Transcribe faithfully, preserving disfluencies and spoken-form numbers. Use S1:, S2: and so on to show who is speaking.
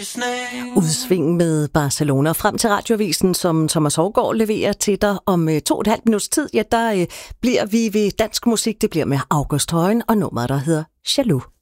S1: Udsving med Barcelona frem til Radioavisen, som Thomas Hougaard leverer til dig om øh, to og et halvt minuts tid. Ja, der øh, bliver vi ved dansk musik. Det bliver med August Højen og nummeret, der hedder Jaloux.